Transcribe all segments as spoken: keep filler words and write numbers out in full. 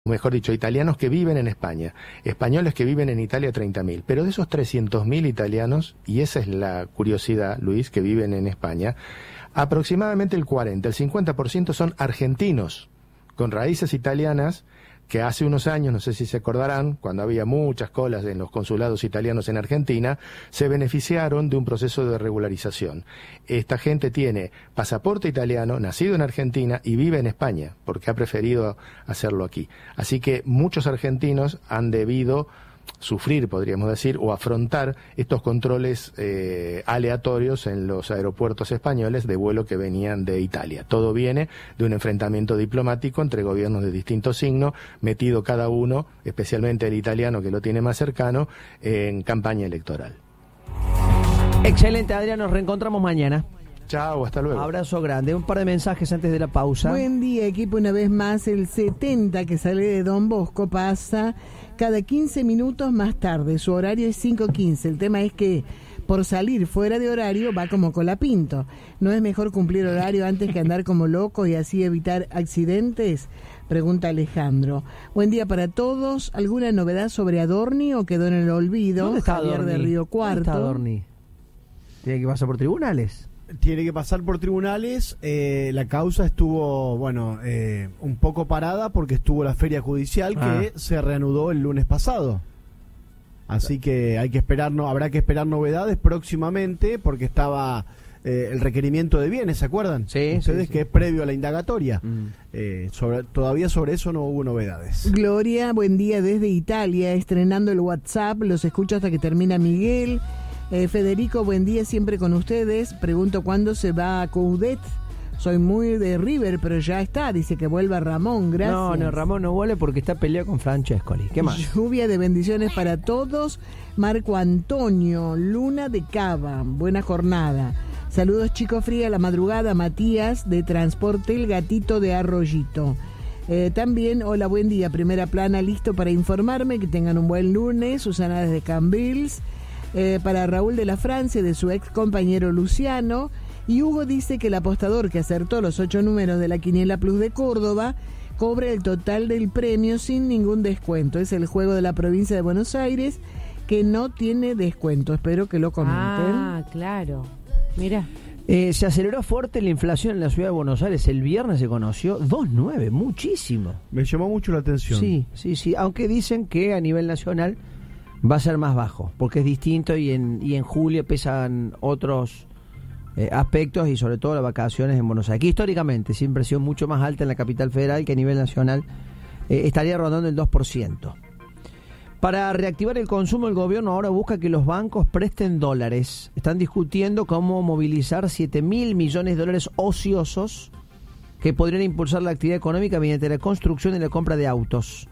mejor dicho, italianos que viven en España, españoles que viven en Italia treinta mil, pero de esos trescientos mil italianos, y esa es la curiosidad, Luis, que viven en España, aproximadamente el cuarenta, el cincuenta por ciento son argentinos, con raíces italianas, que hace unos años, no sé si se acordarán, cuando había muchas colas en los consulados italianos en Argentina, se beneficiaron de un proceso de regularización. Esta gente tiene pasaporte italiano, nacido en Argentina y vive en España, porque ha preferido hacerlo aquí. Así que muchos argentinos han debido sufrir, podríamos decir, o afrontar estos controles eh, aleatorios en los aeropuertos españoles de vuelo que venían de Italia. Todo viene de un enfrentamiento diplomático entre gobiernos de distinto signo, metido cada uno, especialmente el italiano que lo tiene más cercano, en campaña electoral. Excelente, Adrián, nos reencontramos mañana. Chao, hasta luego. Abrazo grande. Un par de mensajes antes de la pausa. Buen día, equipo. Una vez más, el setenta que sale de Don Bosco pasa cada quince minutos más tarde. Su horario es cinco quince. El tema es que por salir fuera de horario va como colapinto. ¿No es mejor cumplir horario antes que andar como loco y así evitar accidentes? Pregunta Alejandro. Buen día para todos. ¿Alguna novedad sobre Adorni o quedó en el olvido? ¿Dónde está Javier Adorni? de Río Cuarto. ¿Dónde está Adorni? ¿Tiene que pasar por tribunales? Tiene que pasar por tribunales. Eh, la causa estuvo, bueno, eh, un poco parada porque estuvo la feria judicial ah. que se reanudó el lunes pasado. Así que hay que esperar, no, habrá que esperar novedades próximamente porque estaba eh, el requerimiento de bienes, ¿se acuerdan? Sí, ustedes sí, sí. que es previo a la indagatoria. Mm. Eh, sobre, todavía sobre eso no hubo novedades. Gloria, buen día desde Italia, estrenando el WhatsApp. Los escucho hasta que termina Miguel. Eh, Federico, buen día siempre con ustedes. Pregunto cuándo se va a Coudet. Soy muy de River, pero ya está. Dice que vuelva Ramón, gracias. No, no, Ramón no vuelve porque está peleado con Francescoli. ¿Qué más? Lluvia de bendiciones para todos. Marco Antonio, Luna de Cava, buena jornada. Saludos, Chico Fría, a la madrugada. Matías, de Transporte El Gatito de Arroyito. Eh, también, hola, buen día. Primera plana, listo para informarme. Que tengan un buen lunes. Susana desde Cambrils. Eh, para Raúl de la Francia, de su ex compañero Luciano. Y Hugo dice que el apostador que acertó los ocho números de la Quiniela Plus de Córdoba cobra el total del premio sin ningún descuento. Es el juego de la provincia de Buenos Aires que no tiene descuento. Espero que lo comenten. Ah, claro. Mira. Eh, se aceleró fuerte la inflación en la ciudad de Buenos Aires. El viernes se conoció dos coma nueve, muchísimo. Me llamó mucho la atención. Sí, sí, sí. Aunque dicen que a nivel nacional va a ser más bajo, porque es distinto y en, y en julio pesan otros eh, aspectos y sobre todo las vacaciones en Buenos Aires. Aquí históricamente siempre ha sido mucho más alta en la capital federal que a nivel nacional eh, estaría rondando el dos por ciento. Para reactivar el consumo, el gobierno ahora busca que los bancos presten dólares. Están discutiendo cómo movilizar siete mil millones de dólares ociosos que podrían impulsar la actividad económica mediante la construcción y la compra de autos.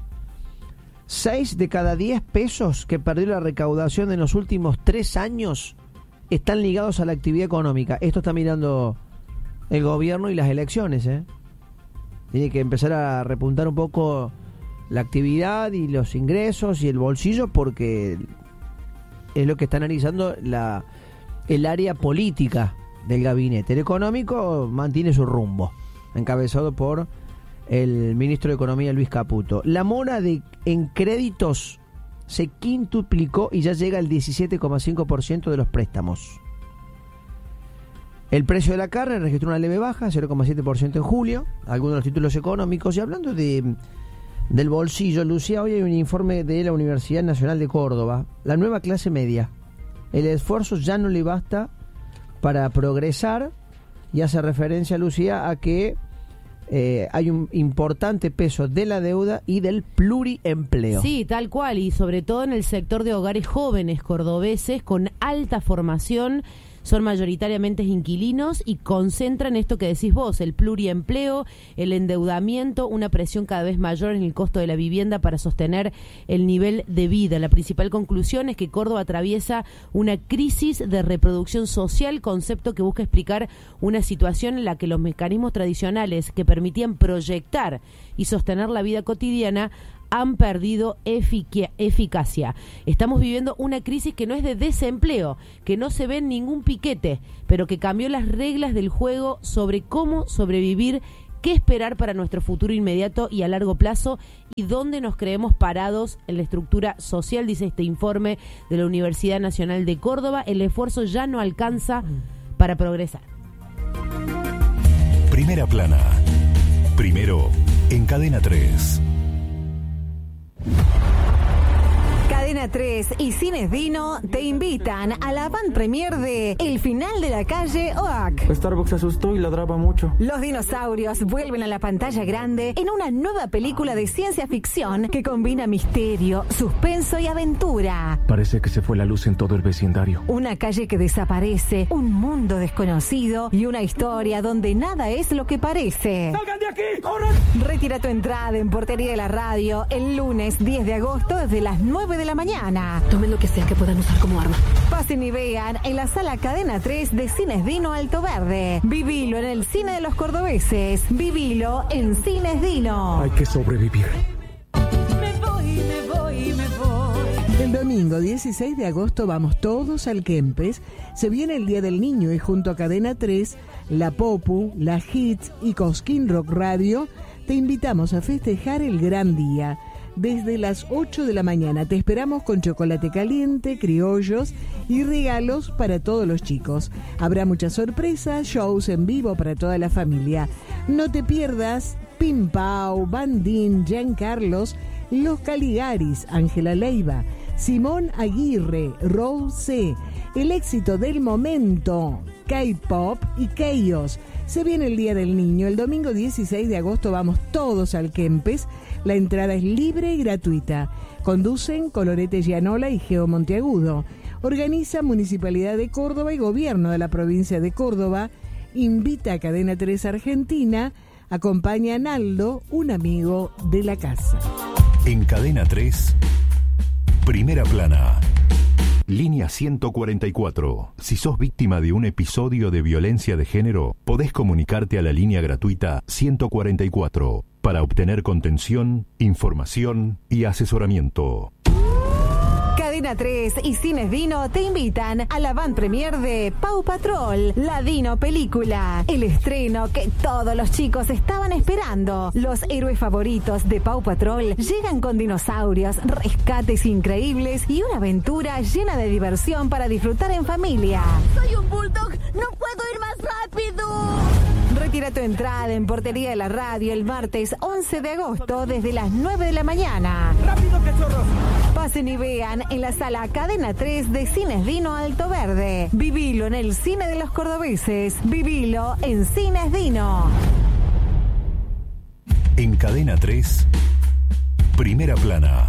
Seis de cada diez pesos que perdió la recaudación en los últimos tres años están ligados a la actividad económica. Esto está mirando el gobierno y las elecciones, ¿eh? Tiene que empezar a repuntar un poco la actividad y los ingresos y el bolsillo porque es lo que está analizando la, el área política del gabinete. El económico mantiene su rumbo, encabezado por el ministro de Economía Luis Caputo. La mora de, en créditos se quintuplicó y ya llega al diecisiete coma cinco por ciento de los préstamos. El precio de la carne registró una leve baja, cero coma siete por ciento en julio, algunos de los títulos económicos. Y hablando de del bolsillo, Lucía, hoy hay un informe de la Universidad Nacional de Córdoba, la nueva clase media. El esfuerzo ya no le basta para progresar y hace referencia, Lucía, a que Eh, hay un importante peso de la deuda y del pluriempleo. Sí, tal cual, y sobre todo en el sector de hogares jóvenes cordobeses con alta formación. Son mayoritariamente inquilinos y concentran esto que decís vos, el pluriempleo, el endeudamiento, una presión cada vez mayor en el costo de la vivienda para sostener el nivel de vida. La principal conclusión es que Córdoba atraviesa una crisis de reproducción social, concepto que busca explicar una situación en la que los mecanismos tradicionales que permitían proyectar y sostener la vida cotidiana han perdido efic- eficacia. Estamos viviendo una crisis que no es de desempleo, que no se ve en ningún piquete, pero que cambió las reglas del juego sobre cómo sobrevivir qué esperar para nuestro futuro inmediato y a largo plazo y dónde nos creemos parados en la estructura social, dice este informe de la Universidad Nacional de Córdoba. El esfuerzo ya no alcanza para progresar. Primera plana. Primero en Cadena tres. Cadena tres y Cines Dino te invitan a la van premier de El final de la calle Oak. Starbucks se asustó y ladraba mucho. Los dinosaurios vuelven a la pantalla grande en una nueva película de ciencia ficción que combina misterio, suspenso y aventura. Parece que se fue la luz en todo el vecindario. Una calle que desaparece, un mundo desconocido y una historia donde nada es lo que parece. ¡Salgan de aquí! ¡Corran! Retira tu entrada en Portería de la Radio el lunes diez de agosto desde las nueve de la mañana. Tomen lo que sea que puedan usar como arma. Pasen y vean en la sala Cadena tres de Cines Dino Alto Verde. Vivilo en el cine de los cordobeses. Vivilo en Cines Dino. Hay que sobrevivir. Me voy, me voy, me voy. El domingo dieciséis de agosto vamos todos al Kempes. Se viene el Día del Niño y junto a Cadena tres, La Popu, La Hits y Cosquín Rock Radio te invitamos a festejar el gran día. Desde las ocho de la mañana te esperamos con chocolate caliente, criollos y regalos para todos los chicos. Habrá muchas sorpresas, shows en vivo para toda la familia. No te pierdas Pim Pau, Bandín, Giancarlos, Los Caligaris, Ángela Leiva, Simón Aguirre, Rose, el éxito del momento, K-Pop y Chaos. Se viene el Día del Niño. El domingo dieciséis de agosto vamos todos al Kempes. La entrada es libre y gratuita. Conducen Colorete Gianola y Geo Monteagudo. Organiza Municipalidad de Córdoba y Gobierno de la Provincia de Córdoba. Invita a Cadena tres Argentina. Acompaña a Naldo, un amigo de la casa. En Cadena tres, Primera plana. Línea ciento cuarenta y cuatro. Si sos víctima de un episodio de violencia de género, podés comunicarte a la línea gratuita ciento cuarenta y cuatro para obtener contención, información y asesoramiento. Cadena tres y Cines Dino te invitan a la van premier de Paw Patrol, la Dino película. El estreno que todos los chicos estaban esperando. Los héroes favoritos de Paw Patrol llegan con dinosaurios, rescates increíbles y una aventura llena de diversión para disfrutar en familia. Soy un bulldog, no puedo ir más rápido. Retira tu entrada en Portería de la Radio el martes once de agosto desde las nueve de la mañana. ¡Rápido, cachorros! Pasen y vean en la sala Cadena tres de Cines Dino Alto Verde. Vivilo en el cine de los cordobeses. Vivilo en Cines Dino. En Cadena tres, Primera plana.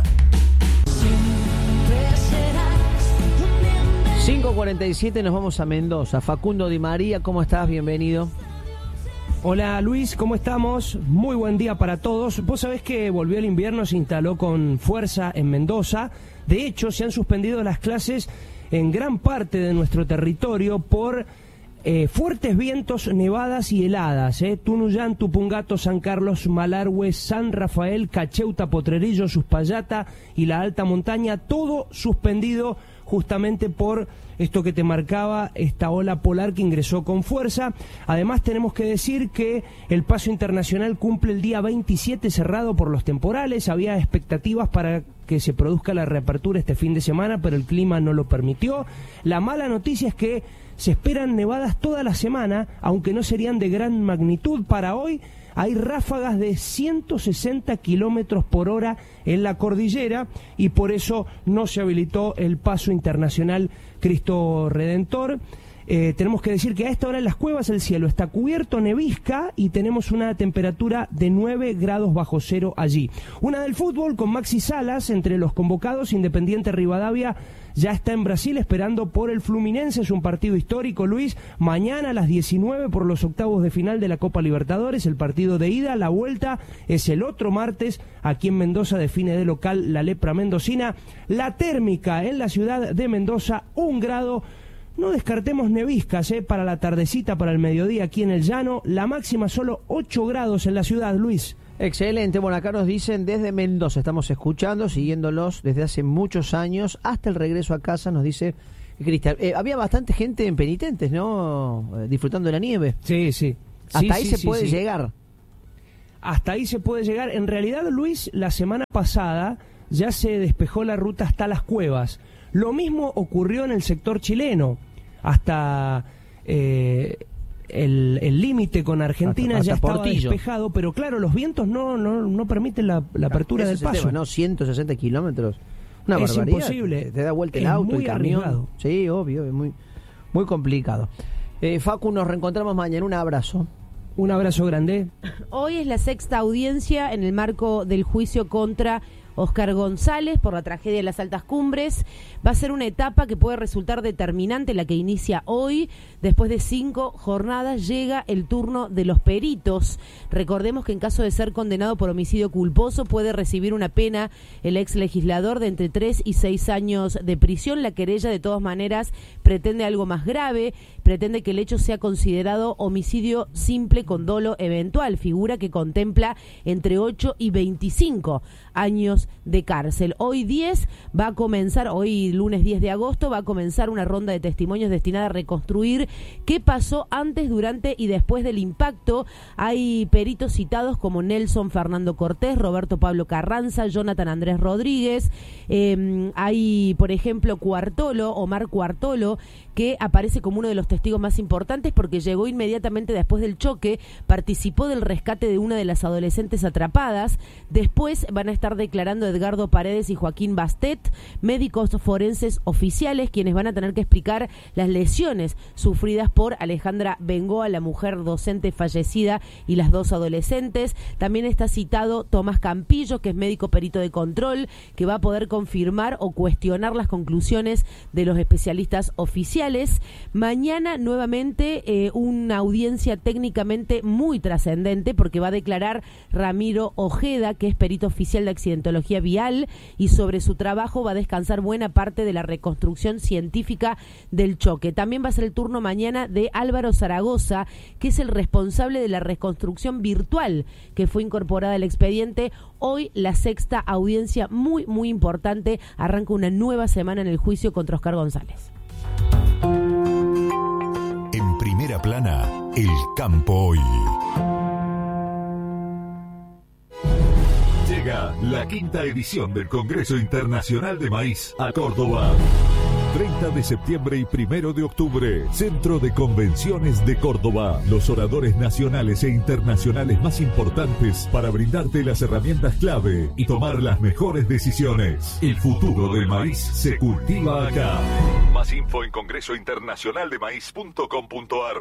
cinco cuarenta y siete nos vamos a Mendoza. Facundo Di María, ¿cómo estás? Bienvenido. Hola Luis, ¿cómo estamos? Muy buen día para todos. Vos sabés que volvió el invierno, se instaló con fuerza en Mendoza. De hecho, se han suspendido las clases en gran parte de nuestro territorio por eh, fuertes vientos, nevadas y heladas. Eh. Tunuyán, Tupungato, San Carlos, Malargüe, San Rafael, Cacheuta, Potrerillo, Suspallata y la alta montaña, todo suspendido justamente por esto que te marcaba, esta ola polar que ingresó con fuerza. Además tenemos que decir que el paso internacional cumple el día veintisiete cerrado por los temporales. Había expectativas para que se produzca la reapertura este fin de semana, pero el clima no lo permitió. La mala noticia es que se esperan nevadas toda la semana, aunque no serían de gran magnitud. Para hoy hay ráfagas de ciento sesenta kilómetros por hora en la cordillera y por eso no se habilitó el paso internacional Cristo Redentor. Eh, tenemos que decir que a esta hora en las cuevas el cielo está cubierto, nevisca y tenemos una temperatura de nueve grados bajo cero allí. Una del fútbol con Maxi Salas entre los convocados. Independiente Rivadavia ya está en Brasil esperando por el Fluminense. Es un partido histórico, Luis. Mañana a las diecinueve por los octavos de final de la Copa Libertadores, el partido de ida. La vuelta es el otro martes. Aquí en Mendoza define de local la lepra mendocina. La térmica en la ciudad de Mendoza, un grado. No descartemos neviscas eh, para la tardecita, para el mediodía aquí en el llano. La máxima solo ocho grados en la ciudad, Luis. Excelente. Bueno, acá nos dicen desde Mendoza, estamos escuchando, siguiéndolos desde hace muchos años, hasta el regreso a casa, nos dice Cristian. Eh, había bastante gente en penitentes, ¿no? Eh, disfrutando de la nieve. Sí, sí. Hasta sí, ahí sí, se sí, puede sí. llegar. hasta ahí se puede llegar. En realidad, Luis, la semana pasada ya se despejó la ruta hasta Las Cuevas. Lo mismo ocurrió en el sector chileno. Hasta eh, el límite con Argentina hasta, hasta ya estaba Portillo. Despejado, pero claro, los vientos no no, no permiten la, la apertura Ese del paso. Tema, ¿no? ciento sesenta kilómetros. Una es barbaridad. Imposible. Te, te da vuelta el es auto, muy el camión. Arriesgado. Sí, obvio, es muy, muy complicado. Eh, Facu, nos reencontramos mañana. Un abrazo. Un abrazo grande. Hoy es la sexta audiencia en el marco del juicio contra Oscar González por la tragedia de las Altas Cumbres. Va a ser una etapa que puede resultar determinante, la que inicia hoy. Después de cinco jornadas llega el turno de los peritos. Recordemos que en caso de ser condenado por homicidio culposo puede recibir una pena el ex legislador de entre tres y seis años de prisión. La querella de todas maneras pretende algo más grave, pretende que el hecho sea considerado homicidio simple con dolo eventual, figura que contempla entre ocho y veinticinco años de cárcel. Hoy diez va a comenzar, hoy lunes diez de agosto, va a comenzar una ronda de testimonios destinada a reconstruir qué pasó antes, durante y después del impacto. Hay peritos citados como Nelson Fernando Cortés, Roberto Pablo Carranza, Jonathan Andrés Rodríguez. Eh, hay, por ejemplo, Cuartolo, Omar Cuartolo, que aparece como uno de los testigos más importantes porque llegó inmediatamente después del choque, participó del rescate de una de las adolescentes atrapadas. Después van a estar declarando Edgardo Paredes y Joaquín Bastet, médicos forenses oficiales, quienes van a tener que explicar las lesiones sufridas por Alejandra Bengoa, la mujer docente fallecida, y las dos adolescentes. También está citado Tomás Campillo, que es médico perito de control, que va a poder confirmar o cuestionar las conclusiones de los especialistas oficiales. Mañana nuevamente eh, una audiencia técnicamente muy trascendente porque va a declarar Ramiro Ojeda, que es perito oficial de accidentología vial, y sobre su trabajo va a descansar buena parte de la reconstrucción científica del choque. También va a ser el turno mañana de Álvaro Zaragoza, que es el responsable de la reconstrucción virtual que fue incorporada al expediente. Hoy la sexta audiencia muy, muy importante. Arranca una nueva semana en el juicio contra Oscar González. En Primera Plana, el campo hoy. Llega la quinta edición del Congreso Internacional de Maíz a Córdoba. treinta de septiembre y primero de octubre, Centro de Convenciones de Córdoba. Los oradores nacionales e internacionales más importantes para brindarte las herramientas clave y tomar las mejores decisiones. El futuro del maíz se cultiva acá. Más info en congreso internacional de maíz punto com punto a r.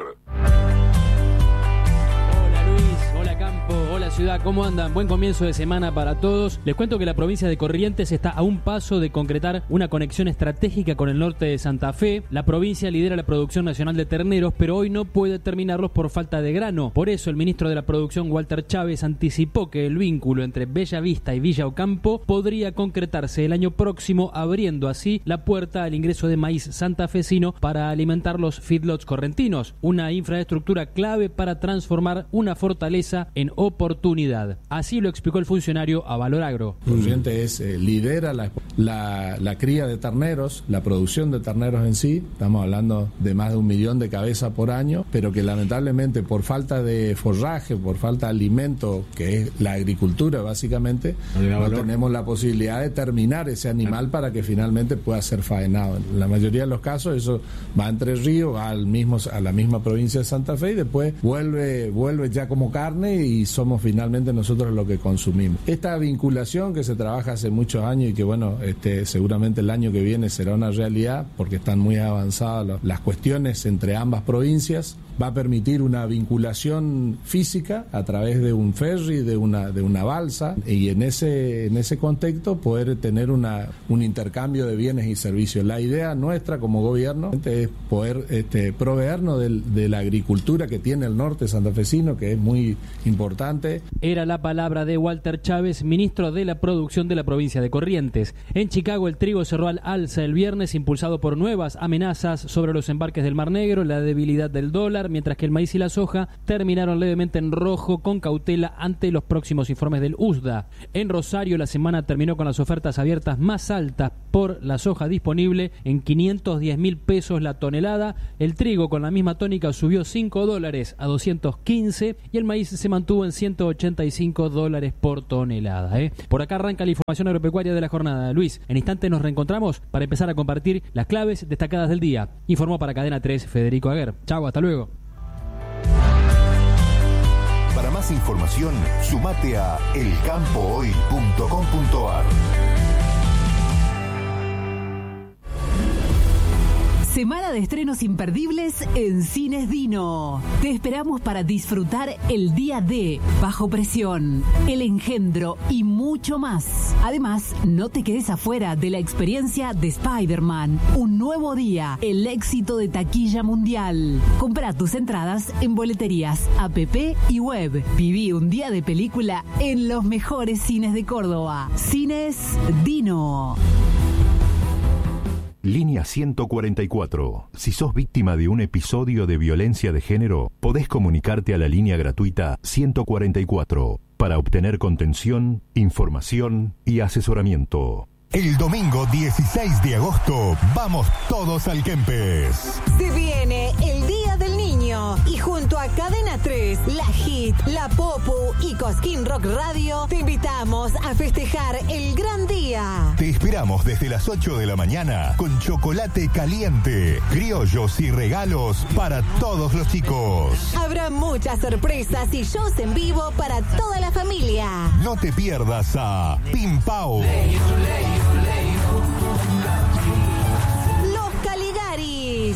Hola campo, hola ciudad, ¿cómo andan? Buen comienzo de semana para todos. Les cuento que la provincia de Corrientes está a un paso de concretar una conexión estratégica con el norte de Santa Fe. La provincia lidera la producción nacional de terneros, pero hoy no puede terminarlos por falta de grano. Por eso el ministro de la Producción, Walter Chávez, anticipó que el vínculo entre Bella Vista y Villa Ocampo podría concretarse el año próximo, abriendo así la puerta al ingreso de maíz santafesino para alimentar los feedlots correntinos. Una infraestructura clave para transformar una fortaleza en oportunidad. Así lo explicó el funcionario a Valor Agro. Corrientes eh, lidera la, la, la cría de terneros, la producción de terneros en sí. Estamos hablando de más de un millón de cabezas por año, pero que lamentablemente por falta de forraje, por falta de alimento, que es la agricultura básicamente, no, no tenemos la posibilidad de terminar ese animal para que finalmente pueda ser faenado. En la mayoría de los casos eso va a Entre Ríos, va al mismo, a la misma provincia de Santa Fe y después vuelve, vuelve ya como carne y somos finalmente nosotros los que consumimos. Esta vinculación que se trabaja hace muchos años y que bueno, este, seguramente el año que viene será una realidad porque están muy avanzadas las cuestiones entre ambas provincias, va a permitir una vinculación física a través de un ferry, de una, de una balsa, y en ese, en ese contexto poder tener una, un intercambio de bienes y servicios. La idea nuestra como gobierno es poder este, proveernos de, de la agricultura que tiene el norte santafesino, que es muy importante. Era la palabra de Walter Chávez, ministro de la Producción de la provincia de Corrientes. En Chicago el trigo cerró al alza el viernes, impulsado por nuevas amenazas sobre los embarques del Mar Negro, la debilidad del dólar, regular, mientras que el maíz y la soja terminaron levemente en rojo con cautela ante los próximos informes del U S D A. En Rosario la semana terminó con las ofertas abiertas más altas por la soja disponible en quinientos diez mil pesos la tonelada. El trigo con la misma tónica subió cinco dólares a doscientos quince y el maíz se mantuvo en ciento ochenta y cinco dólares por tonelada. ¿eh? Por acá arranca la información agropecuaria de la jornada. Luis, en instantes nos reencontramos para empezar a compartir las claves destacadas del día. Informó para Cadena tres Federico Aguer. Chau, hasta luego. Para más información, sumate a el campo hoy punto com punto a r. Semana de estrenos imperdibles en Cines Dino. Te esperamos para disfrutar El Día D, Bajo Presión, El Engendro y mucho más. Además, no te quedes afuera de la experiencia de Spider-Man. Un nuevo día, el éxito de taquilla mundial. Compra tus entradas en boleterías, app y web. Viví un día de película en los mejores cines de Córdoba. Cines Dino. Línea ciento cuarenta y cuatro. Si sos víctima de un episodio de violencia de género, podés comunicarte a la línea gratuita ciento cuarenta y cuatro para obtener contención, información y asesoramiento. El domingo dieciséis de agosto, vamos todos al Kempes. Se viene el Día del Niño y junto a Cadena tres, La Hit, La Popu y Cosquín Rock Radio te invitamos a festejar el gran día. Te esperamos desde las ocho de la mañana con chocolate caliente, criollos y regalos para todos los chicos. Habrá muchas sorpresas y shows en vivo para toda la familia. No te pierdas a Pim Pau,